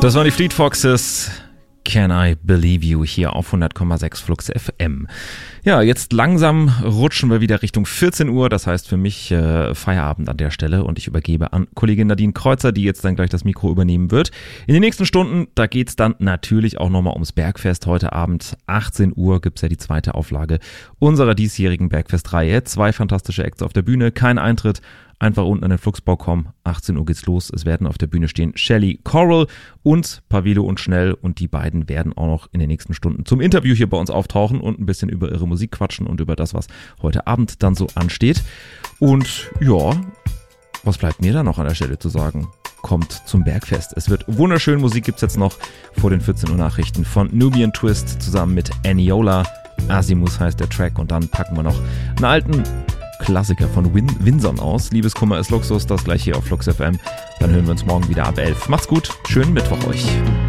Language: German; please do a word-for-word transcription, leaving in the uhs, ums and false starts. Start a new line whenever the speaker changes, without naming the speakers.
Das waren die Fleet Foxes. Can I Believe You hier auf hundert Komma sechs Flux F M. Ja, jetzt langsam rutschen wir wieder Richtung vierzehn Uhr. Das heißt für mich äh, Feierabend an der Stelle und ich übergebe an Kollegin Nadine Kreuzer, die jetzt dann gleich das Mikro übernehmen wird. In den nächsten Stunden, da geht's dann natürlich auch nochmal ums Bergfest. Heute Abend achtzehn Uhr gibt's ja die zweite Auflage unserer diesjährigen Bergfest-Reihe. Zwei fantastische Acts auf der Bühne, kein Eintritt. Einfach unten an den Flugsbau kommen, achtzehn Uhr geht's los. Es werden auf der Bühne stehen Shelly Coral und Pavilo und Schnell und die beiden werden auch noch in den nächsten Stunden zum Interview hier bei uns auftauchen und ein bisschen über ihre Musik quatschen und über das, was heute Abend dann so ansteht. Und ja, was bleibt mir da noch an der Stelle zu sagen? Kommt zum Bergfest. Es wird wunderschön. Musik gibt's jetzt noch vor den vierzehn Uhr Nachrichten von Nubian Twist zusammen mit Aniola. Asimus heißt der Track und dann packen wir noch einen alten Klassiker von Win- Winson aus. Liebeskummer ist Luxus, das gleich hier auf Flux F M. Dann hören wir uns morgen wieder ab elf. Macht's gut, schönen Mittwoch euch.